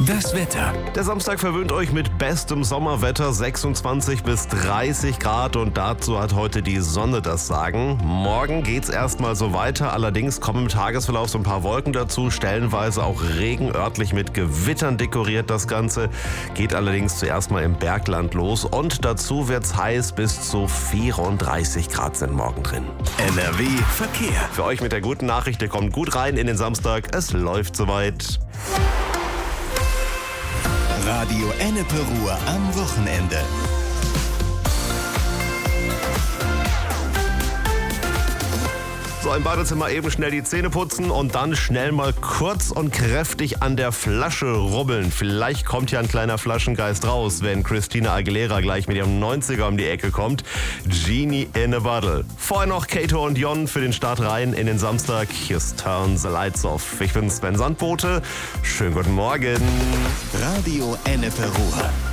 Das Wetter. Der Samstag verwöhnt euch mit bestem Sommerwetter, 26 bis 30 Grad und dazu hat heute die Sonne das Sagen. Morgen geht's erstmal so weiter, allerdings kommen im Tagesverlauf so ein paar Wolken dazu, stellenweise auch Regen, örtlich mit Gewittern dekoriert das Ganze. Geht allerdings zuerst mal im Bergland los und dazu wird's heiß, bis zu 34 Grad sind morgen drin. NRW Verkehr. Für euch mit der guten Nachricht, ihr kommt gut rein in den Samstag, es läuft soweit. Radio Ennepe Ruhr am Wochenende. So, im Badezimmer eben schnell die Zähne putzen und dann schnell mal kurz und kräftig an der Flasche rubbeln. Vielleicht kommt ja ein kleiner Flaschengeist raus, wenn Christina Aguilera gleich mit ihrem 90er um die Ecke kommt. Genie in a Bottle. Vorher noch Kato und Jon für den Start rein in den Samstag. Here's Turn the Lights Off. Ich bin Sven Sandbote. Schönen guten Morgen. Radio Ennepe Ruhr.